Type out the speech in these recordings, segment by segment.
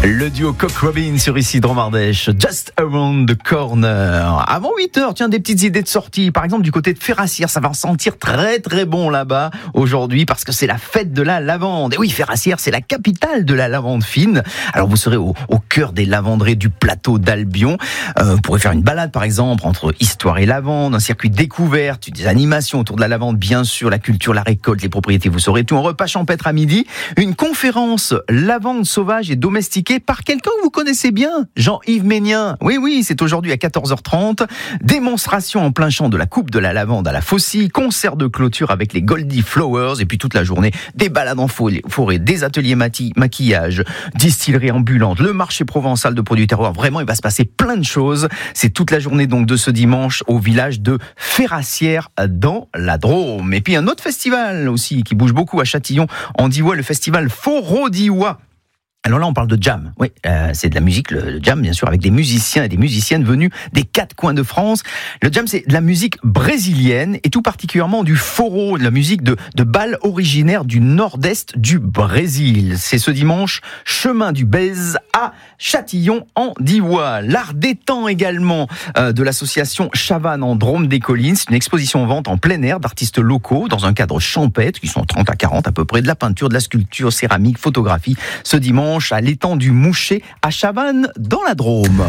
Le duo Coq Robin sur Isidre Mardèche, Just Around the Corner. Avant 8h, tiens, des petites idées de sortie. Par exemple, du côté de Ferrassières, ça va sentir très très bon là-bas aujourd'hui parce que c'est la fête de la lavande. Et oui, Ferrassières, c'est la capitale de la lavande fine. Alors vous serez au cœur des lavanderies du plateau d'Albion. Vous pourrez faire une balade par exemple entre histoire et lavande, un circuit découverte, des animations autour de la lavande, bien sûr, la culture, la récolte, les propriétés, vous saurez tout. Un repas champêtre à midi, une conférence lavande sauvage et domestiquée par quelqu'un que vous connaissez bien, Jean-Yves Ménien. Oui, c'est aujourd'hui à 14h30. Démonstration en plein champ de la coupe de la lavande à la faucille, concert de clôture avec les Goldie Flowers et puis toute la journée, des balades en forêt, des ateliers maquillage, distillerie ambulante, le marché provençal de produits terroirs. Vraiment, il va se passer plein de choses. C'est toute la journée donc de ce dimanche au village de Ferrassières dans la Drôme. Et puis un autre festival aussi qui bouge beaucoup à Châtillon en Diois, le festival Foro Diois. Alors là, on parle de jam. Oui, c'est de la musique, le jam, bien sûr, avec des musiciens et des musiciennes venus des 4 coins de France. Le jam, c'est de la musique brésilienne et tout particulièrement du foro, de la musique de bal originaire du nord-est du Brésil. C'est ce dimanche, chemin du Bèze à Châtillon en Diois. L'art des temps également de l'association Chavannes en Drôme des Collines. C'est une exposition en vente en plein air d'artistes locaux dans un cadre champêtre, qui sont 30 à 40 à peu près, de la peinture, de la sculpture, céramique, photographie. Ce dimanche, à l'étang du Mouchet à Chavannes dans la Drôme.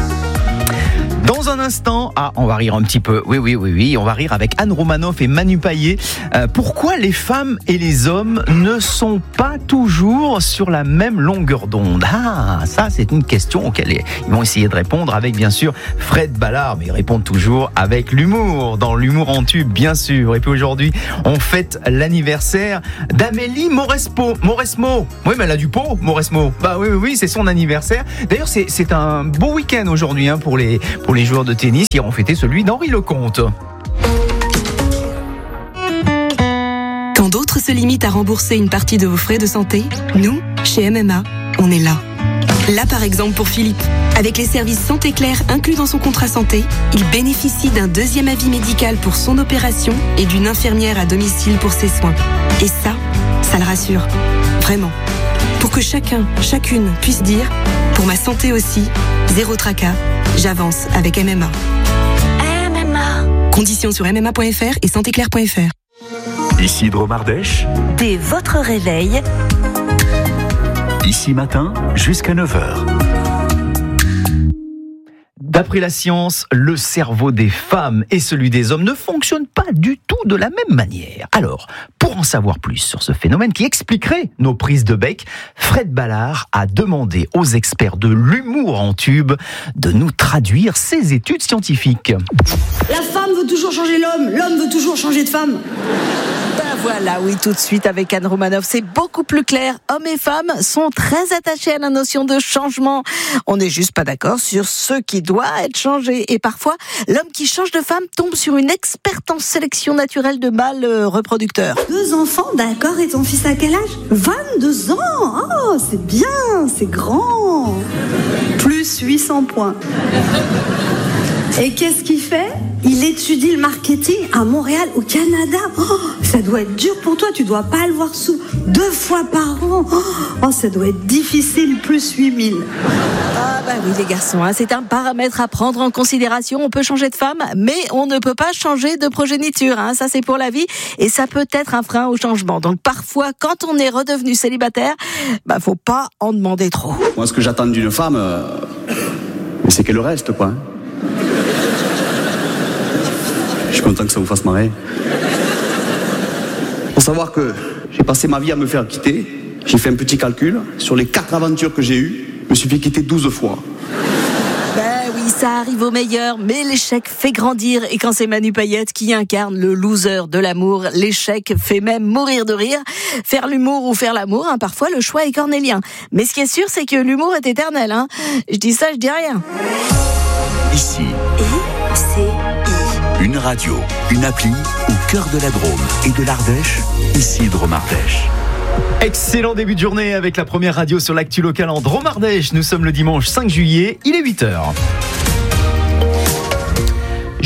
Dans un instant, on va rire un petit peu. Oui, on va rire avec Anne Romanoff et Manu Payet. Pourquoi les femmes et les hommes ne sont pas toujours sur la même longueur d'onde? Ça, c'est une question auquel ils vont essayer de répondre avec, bien sûr, Fred Ballard. Mais ils répondent toujours avec l'humour, dans l'humour en tube, bien sûr. Et puis aujourd'hui, on fête l'anniversaire d'Amélie Mauresmo. Oui, mais elle a du pot, Mauresmo. Oui, c'est son anniversaire. D'ailleurs, c'est un beau week-end aujourd'hui pour les joueurs de tennis qui ont fêté celui d'Henri Lecomte. Quand d'autres se limitent à rembourser une partie de vos frais de santé, nous, chez MMA, on est là. Là, par exemple, pour Philippe. Avec les services Santé Claire inclus dans son contrat santé, il bénéficie d'un 2e avis médical pour son opération et d'une infirmière à domicile pour ses soins. Et ça le rassure. Vraiment. Pour que chacune puisse dire, pour ma santé aussi, zéro tracas, j'avance avec MMA. MMA. Conditions sur MMA.fr et santéclair.fr. Isidre Mardèche. Dès votre réveil. Ici matin jusqu'à 9h. D'après la science, le cerveau des femmes et celui des hommes ne fonctionnent pas du tout de la même manière. Alors, pour en savoir plus sur ce phénomène qui expliquerait nos prises de bec, Fred Ballard a demandé aux experts de l'humour en tube de nous traduire ces études scientifiques. La femme veut toujours changer l'homme veut toujours changer de femme. Voilà, oui, tout de suite avec Anne Romanoff, c'est beaucoup plus clair. Hommes et femmes sont très attachés à la notion de changement. On n'est juste pas d'accord sur ce qui doit être changé. Et parfois, l'homme qui change de femme tombe sur une experte en sélection naturelle de mâles reproducteurs. 2 enfants, d'accord, et ton fils à quel âge? 22 ans. Oh, c'est bien, c'est grand. Plus 800 points. Et qu'est-ce qu'il fait? Il étudie le marketing à Montréal, au Canada. Oh, ça doit être dur pour toi, tu dois pas le voir 2 fois par an. Oh, ça doit être difficile, plus 8000. Oui, les garçons, c'est un paramètre à prendre en considération. On peut changer de femme, mais on ne peut pas changer de progéniture. Ça, c'est pour la vie et ça peut être un frein au changement. Donc parfois, quand on est redevenu célibataire, faut pas en demander trop. Moi, ce que j'attends d'une femme, c'est qu'elle reste, quoi. Je suis content que ça vous fasse marrer. Faut savoir que j'ai passé ma vie à me faire quitter. J'ai fait un petit calcul. Sur les 4 aventures que j'ai eues, je me suis fait quitter 12 fois. Oui, ça arrive au meilleur, mais l'échec fait grandir. Et quand c'est Manu Payet qui incarne le loser de l'amour, l'échec fait même mourir de rire. Faire l'humour ou faire l'amour, parfois le choix est cornélien. Mais ce qui est sûr, c'est que l'humour est éternel. Je dis ça, je dis rien. Ici. ICI. Une radio, une appli au cœur de la Drôme et de l'Ardèche, Isidre Mardèche. Excellent début de journée avec la première radio sur l'actu locale en Drôme-Ardèche. Nous sommes le dimanche 5 juillet, il est 8h.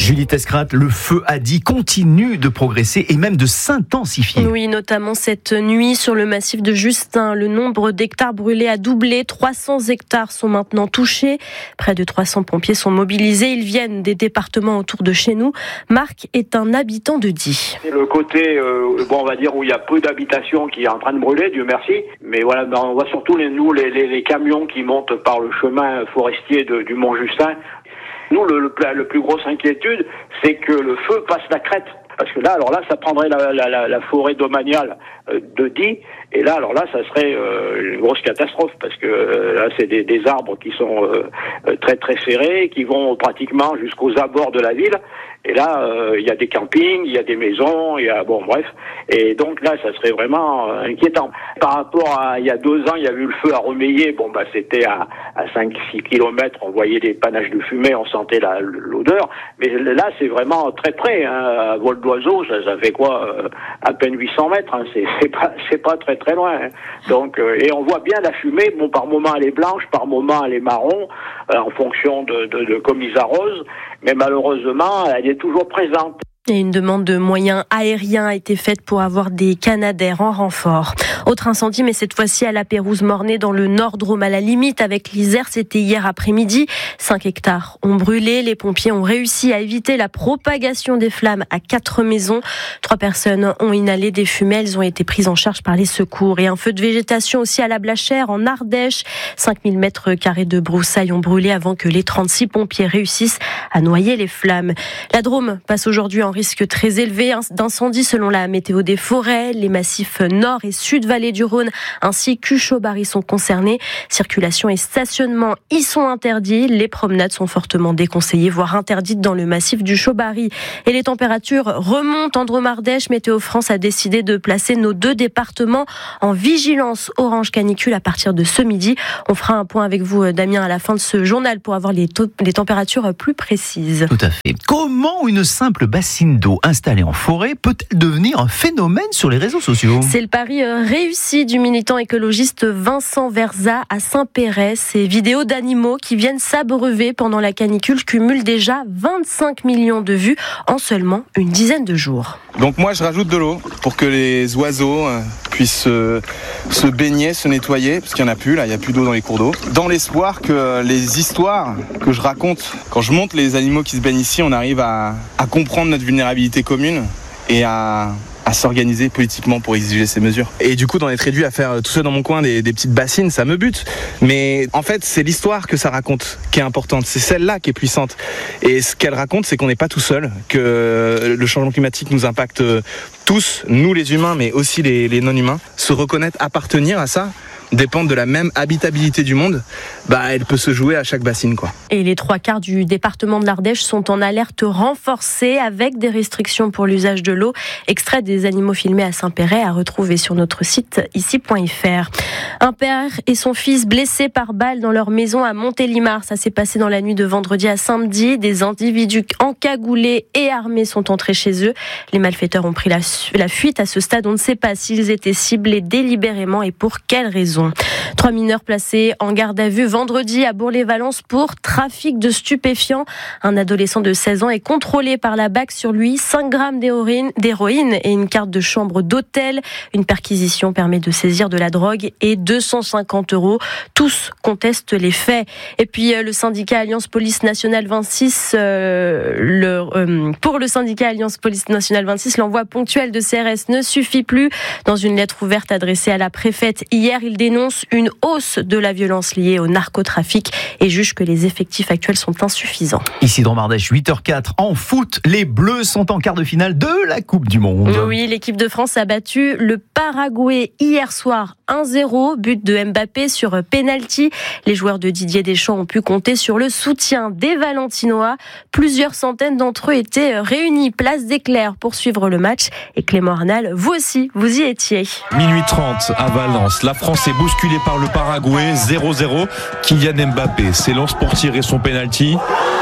Julie Tescrat, le feu Adi continue de progresser et même de s'intensifier. Oui, notamment cette nuit sur le massif de Justin. Le nombre d'hectares brûlés a doublé. 300 hectares sont maintenant touchés. Près de 300 pompiers sont mobilisés. Ils viennent des départements autour de chez nous. Marc est un habitant de Die. C'est le côté, on va dire, où il y a peu d'habitations qui est en train de brûler, Dieu merci. Mais voilà, on voit surtout les camions qui montent par le chemin forestier du Mont Justin. Nous, le plus grosse inquiétude, c'est que le feu passe la crête. Parce que là, ça prendrait la forêt domaniale de Die. Et là, ça serait une grosse catastrophe. Parce que là, c'est des arbres qui sont très très serrés, qui vont pratiquement jusqu'aux abords de la ville. Et là, il y a des campings, il y a des maisons, bref. Et donc là, ça serait vraiment inquiétant. Par rapport à il y a 2 ans, il y a eu le feu à Remeillé. C'était à 5-6 kilomètres, on voyait des panaches de fumée, on sentait l'odeur. Mais là, c'est vraiment très près. À vol d'oiseau, ça fait quoi à peine 800 mètres. C'est pas très très loin. Donc, et on voit bien la fumée. Par moment, elle est blanche, par moment, elle est marron, en fonction de comme ils arrosent. Mais malheureusement, elle est toujours présente. Et une demande de moyens aériens a été faite pour avoir des Canadair en renfort. Autre incendie, mais cette fois-ci à la Pérouse-Mornay, dans le Nord-Drôme, à la limite avec l'Isère. C'était hier après-midi. 5 hectares ont brûlé. Les pompiers ont réussi à éviter la propagation des flammes à 4 maisons. 3 personnes ont inhalé des fumées. Elles ont été prises en charge par les secours. Et un feu de végétation aussi à la Blachère, en Ardèche. 5000 mètres carrés de broussailles ont brûlé avant que les 36 pompiers réussissent à noyer les flammes. La Drôme passe aujourd'hui en risque très élevé d'incendie selon la météo des forêts. Les massifs nord et sud vallée du Rhône ainsi qu'Uchot-Barry sont concernés. Circulation et stationnement y sont interdits. Les promenades sont fortement déconseillées, voire interdites dans le massif du Chaux-Barry. Et les températures remontent. Drôme-Ardèche, Météo France a décidé de placer nos 2 départements en vigilance orange canicule à partir de ce midi. On fera un point avec vous, Damien, à la fin de ce journal pour avoir les températures plus précises. Tout à fait. Comment une simple bassine d'eau installée en forêt peut-elle devenir un phénomène sur les réseaux sociaux ? C'est le pari réussi du militant écologiste Vincent Verza à Saint-Péret. Ces vidéos d'animaux qui viennent s'abreuver pendant la canicule cumulent déjà 25 millions de vues en seulement une dizaine de jours. Donc moi je rajoute de l'eau pour que les oiseaux puissent se baigner, se nettoyer, parce qu'il n'y en a plus, là, il n'y a plus d'eau dans les cours d'eau. Dans l'espoir que les histoires que je raconte, quand je montre les animaux qui se baignent ici, on arrive à comprendre notre vulnérabilité commune et à s'organiser politiquement pour exiger ces mesures. Et du coup, d'en être réduit à faire tout seul dans mon coin des petites bassines, ça me bute. Mais en fait, c'est l'histoire que ça raconte qui est importante. C'est celle-là qui est puissante. Et ce qu'elle raconte, c'est qu'on n'est pas tout seul, que le changement climatique nous impacte tous, nous les humains, mais aussi les non-humains. Se reconnaître, appartenir à ça, dépendre de la même habitabilité du monde, elle peut se jouer à chaque bassine, quoi. Et les 3/4 du département de l'Ardèche sont en alerte renforcée avec des restrictions pour l'usage de l'eau. Extrait des animaux filmés à Saint-Péret à retrouver sur notre site ici.fr. Un père et son fils blessés par balle dans leur maison à Montélimar. Ça s'est passé dans la nuit de vendredi à samedi. Des individus encagoulés et armés sont entrés chez eux. Les malfaiteurs ont pris la fuite. À ce stade, on ne sait pas s'ils étaient ciblés délibérément et pour quelles raisons. 3 mineurs placés en garde à vue vendredi à Bourg-les-Valences pour trafic de stupéfiants. Un adolescent de 16 ans est contrôlé par la BAC. Sur lui, 5 grammes d'héroïne et une carte de chambre d'hôtel. Une perquisition permet de saisir de la drogue et 250 €. Tous contestent les faits. Et puis le syndicat Alliance Police Nationale 26, pour le syndicat Alliance Police Nationale 26, l'envoi ponctuel de CRS ne suffit plus. Dans une lettre ouverte adressée à la préfète hier, il dénonce une hausse de la violence liée au narcotrafic et juge que les effectifs actuels sont insuffisants. Ici dans Ardèche, 8h04, en foot, les Bleus sont en quart de finale de la Coupe du Monde. Oui, l'équipe de France a battu le Paraguay hier soir 1-0, but de Mbappé sur penalty. Les joueurs de Didier Deschamps ont pu compter sur le soutien des Valentinois. Plusieurs centaines d'entre eux étaient réunis place des Clercs pour suivre le match. Et Clément Arnal, vous aussi, vous y étiez. Minuit 30 à Valence. La France est bousculée par le Paraguay, 0-0. Kylian Mbappé s'élance pour tirer son penalty.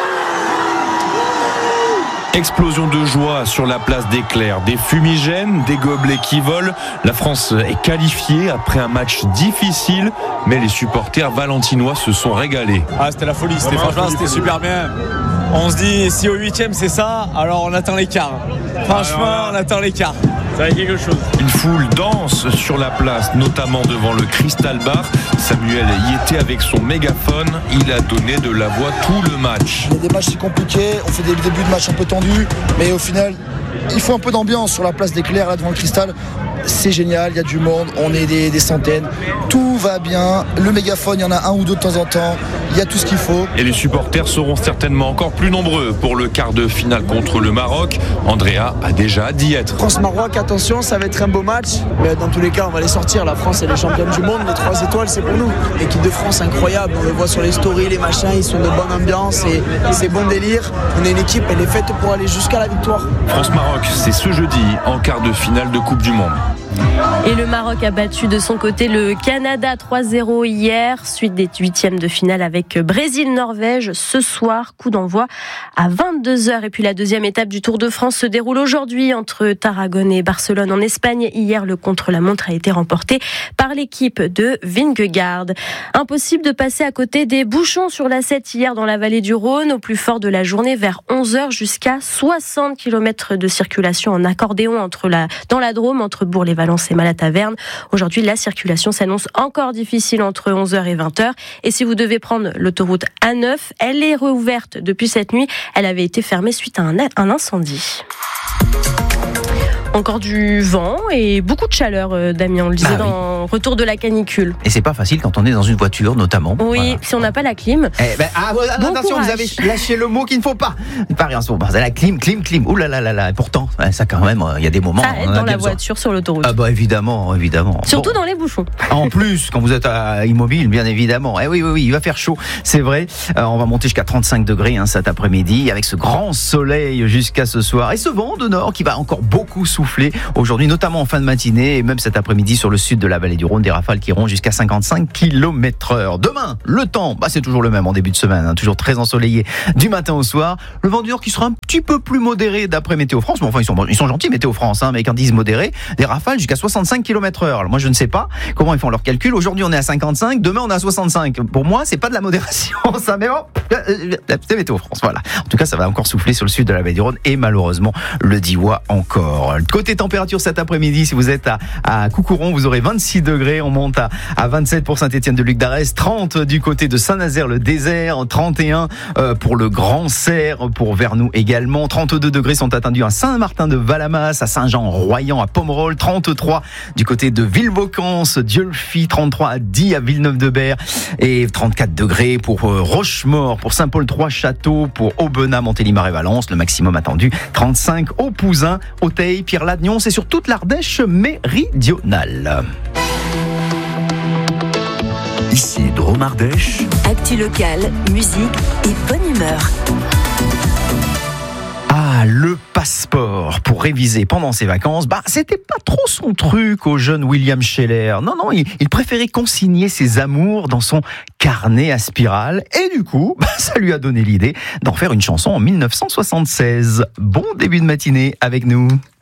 Explosion de joie sur la place des Clercs. Des fumigènes, des gobelets qui volent. La France est qualifiée après un match difficile, mais les supporters valentinois se sont régalés. C'était la folie, franchement c'était super bien. On se dit, si au 8e c'est ça, alors on attend les quarts. Franchement, on attend les quarts. Ça va être quelque chose. Une foule danse sur la place, notamment devant le Crystal Bar. Samuel y était avec son mégaphone. Il a donné de la voix tout le match. Il y a des matchs si compliqués, on fait des débuts de match un peu tendus, mais au final, il faut un peu d'ambiance sur la place des Clercs, là devant le Crystal. C'est génial, il y a du monde, on est des centaines, tout va bien, le mégaphone, il y en a un ou deux de temps en temps, il y a tout ce qu'il faut. Et les supporters seront certainement encore plus nombreux pour le quart de finale contre le Maroc. Andrea a déjà hâte d'y être. France-Maroc, attention, ça va être un beau match, mais dans tous les cas, on va les sortir. La France, elle est championne du monde, les 3 étoiles, c'est pour nous. L'équipe de France, incroyable, on le voit sur les stories, les machins, ils sont de bonne ambiance et c'est bon délire. On est une équipe, elle est faite pour aller jusqu'à la victoire. France-Maroc, c'est ce jeudi en quart de finale de Coupe du Monde. Et le Maroc a battu de son côté le Canada 3-0 hier, suite des 8e de finale avec Brésil-Norvège ce soir, coup d'envoi à 22h. Et puis la deuxième étape du Tour de France se déroule aujourd'hui entre Tarragone et Barcelone en Espagne. Hier, le contre-la-montre a été remporté par l'équipe de Vingegaard. Impossible de passer à côté des bouchons sur l'A7 hier dans la vallée du Rhône, au plus fort de la journée vers 11h jusqu'à 60 km de circulation en accordéon dans la Drôme entre Bourg-les-Valence et Malataverne. Aujourd'hui, la circulation s'annonce encore difficile entre 11h et 20h. Et si vous devez prendre l'autoroute A9, elle est rouverte depuis cette nuit. Elle avait été fermée suite à un incendie. Encore du vent et beaucoup de chaleur, Damien. On le disait dans Retour de la canicule. Et c'est pas facile quand on est dans une voiture, notamment. Oui, voilà. Si on n'a pas la clim. Bon attention, courage. Vous avez lâché le mot qu'il ne faut pas. Pas rien. La clim. Ouh là là là là. Et pourtant, ça quand même, il y a des moments. Ça aide dans la voiture sur l'autoroute. Ah bah évidemment. Surtout dans les bouchons. En plus, quand vous êtes immobile, bien évidemment. Oui, il va faire chaud, c'est vrai. On va monter jusqu'à 35 degrés cet après-midi, avec ce grand soleil jusqu'à ce soir. Et ce vent de nord qui va encore beaucoup souffler aujourd'hui, notamment en fin de matinée et même cet après-midi sur le sud de la vallée du Rhône, des rafales qui iront jusqu'à 55 km/h. Demain, le temps, c'est toujours le même en début de semaine, toujours très ensoleillé du matin au soir. Le vent du nord qui sera un petit peu plus modéré d'après Météo France, mais enfin ils sont gentils Météo France, mais quand ils disent modéré, des rafales jusqu'à 65 km/h. Alors moi je ne sais pas comment ils font leur calcul. Aujourd'hui on est à 55, demain on est à 65. Pour moi c'est pas de la modération ça, mais bon, c'est Météo France, voilà. En tout cas ça va encore souffler sur le sud de la vallée du Rhône et malheureusement le Diois encore. Côté température cet après-midi, si vous êtes à Coucouron, vous aurez 26 degrés. On monte à 27 pour Saint-Étienne-de-Luc d'Arès, 30 du côté de Saint-Nazaire-le-Désert, 31 pour le Grand Serre, pour Vernoux également. 32 degrés sont attendus à Saint-Martin-de-Valamas, à Saint-Jean-Royan, à Pomerol. 33 du côté de Villevaucance, Dieulfi. 33 à Die, à Villeneuve-de-Berg. Et 34 degrés pour Rochemort, pour Saint-Paul-3-Château, pour Aubenas, Montélimar et Valence. Le maximum attendu 35 au Pouzin, Auteuil, Pierre-Ladnion. C'est sur toute l'Ardèche méridionale. Ici Drôme Ardèche. Actu local, musique et bonne humeur. Le passeport pour réviser pendant ses vacances, c'était pas trop son truc au jeune William Scheller. Non, il préférait consigner ses amours dans son carnet à spirale et du coup, ça lui a donné l'idée d'en faire une chanson en 1976. Bon début de matinée avec nous.